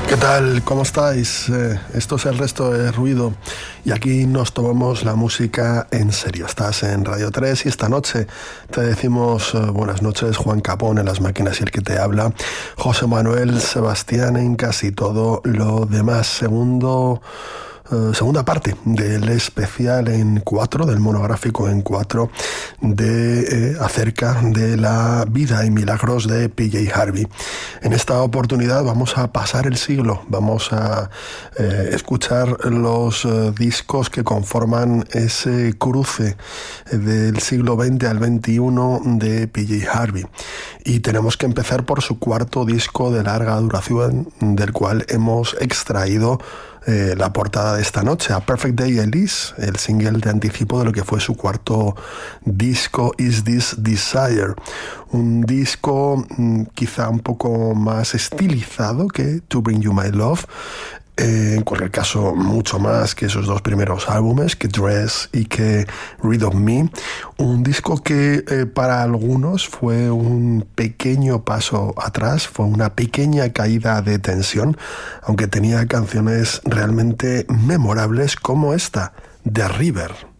¿Qué tal? ¿Cómo estáis? Esto es El Resto de Ruido y aquí nos tomamos la música en serio. Estás en Radio 3 y esta noche te decimos buenas noches. Juan Capón en las máquinas y el que te habla, José Manuel Sebastián en casi todo lo demás. Segunda parte del especial en 4, del monográfico en 4 acerca de la vida y milagros de PJ Harvey. En esta oportunidad vamos a pasar el siglo, vamos a escuchar los discos que conforman ese cruce del siglo XX al XXI de PJ Harvey. Y tenemos que empezar por su cuarto disco de larga duración, del cual hemos extraído la portada de esta noche, A Perfect Day Elise, el single de anticipo de lo que fue su cuarto disco, Is This Desire. Un disco quizá un poco más estilizado que To Bring You My Love, en cualquier caso mucho más que esos dos primeros álbumes, que Dress y que Rid of Me. Un disco que para algunos fue un pequeño paso atrás, fue una pequeña caída de tensión, aunque tenía canciones realmente memorables como esta, The River.